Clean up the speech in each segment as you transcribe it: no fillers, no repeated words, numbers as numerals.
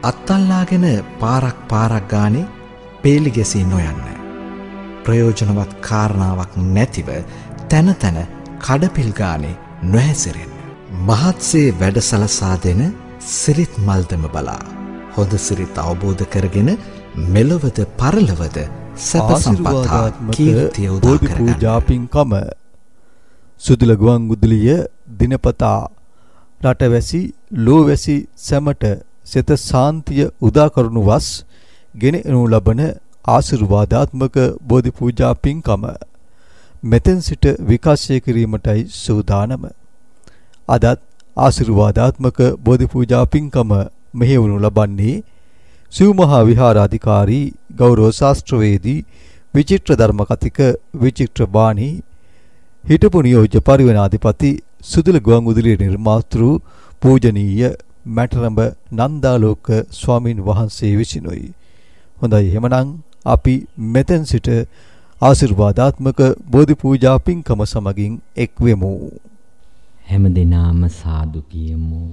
අත්තල්ලාගෙන පාරක් ගානේ පේලි ගැසී නොයන්න. ප්‍රයෝජනවත් කාරණාවක් නැතිව තන තන කඩපිල් ගානේ නොහැසිරෙන්න. මහත්සේ වැඩ සලසා දෙන සිරිත් මල්දම බලා හොඳ සිරිත් අවබෝධ කරගෙන මෙලොවද පරලොවද සැප සම්පත් හා කීර්තිය උදා කරගන්න. පූජා පින්කම සුදුල ගුවන් විදුලිය දිනපතා රටවැසි ලෝවැසි සැමට සිත සාන්තිය උදා කරනු වස් ගෙන එනු ලබන ආශිර්වාදාත්මක බෝධි පූජා පින්කම මෙතෙන් සිට විකාශය කිරීමටයි සූදානම. අදත් ආශිර්වාදාත්මක බෝධි පූජා පින්කම මෙහෙවනු ලබන්නේ සිව්මහා විහාරාධිකාරී ගෞරව ශාස්ත්‍රවේදී විචිත්‍ර ධර්ම කතික විචිත්‍ර බාණී හිටපු නියෝජ්‍ය පරිවේනාධිපති සුදුල ගුවන් විදුලියේ නිර්මාතෘ පූජනීය මැටරඹ නන්දාලෝක ස්වාමින් වහන්සේ විසිනුයි. හොඳයි, එහෙමනම් අපි මෙතෙන් සිට ආශිර්වාදාත්මක බෝධි පූජා පින්කම සමගින් එක් වෙමු. හැම දිනම සාදු කියමු.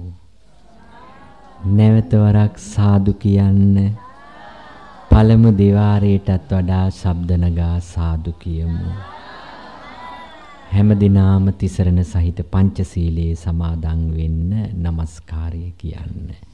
නැවත වරක් සාදු කියන්න. පළමු දෙවාරයටත් වඩා ශබ්ද නගා සාදු කියමු. හැම දිනම තිසරණ සහිත පංචශීලයේ සමාදන් වෙන්න නමස්කාරය කියන්න.